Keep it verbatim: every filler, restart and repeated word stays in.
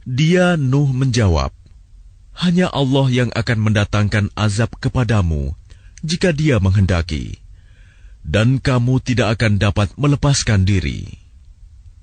Dia Nuh menjawab, hanya Allah yang akan mendatangkan azab kepadamu jika Dia menghendaki, dan kamu tidak akan dapat melepaskan diri.